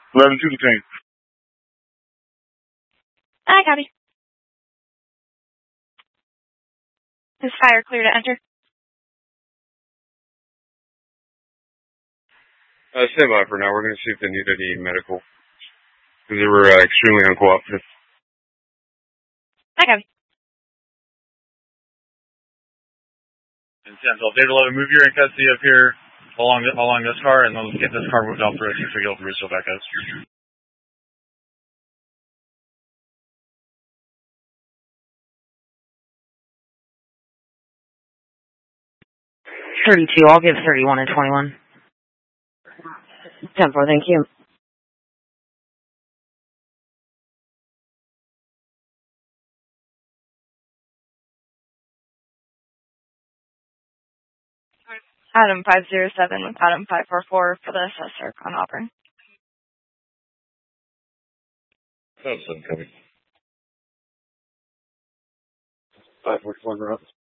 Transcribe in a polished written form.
11-2 Lieutenant. I copy. Is fire clear to enter? Stand by for now. We're going to see if they need any medical. Because they were extremely uncooperative. I copy. And 10, so David 11, move your in custody up here along this car, and then let's get this car moved off the road so we can Russo back out. 32, I'll give 31 and 21. 10-4, thank you. Adam 507 with Adam 544 for the assessor on Auburn. 7 coming. 541 routes.